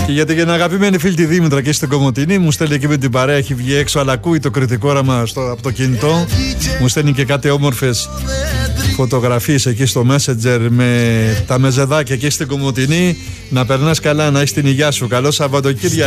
Και γιατί για την αγαπημένη φίλη τη Δήμητρα και στην Κομοτηνή, μου στέλνει εκεί με την παρέα, έχει βγει έξω, αλλά ακούει το κριτικό όραμα από το κινητό. Μου στέλνει και κάτι όμορφες φωτογραφίες εκεί στο Messenger με τα μεζεδάκια εκεί στην Κομοτηνή. Να περνάς καλά, να έχεις την υγειά σου. Καλό Σαββατοκύριακο.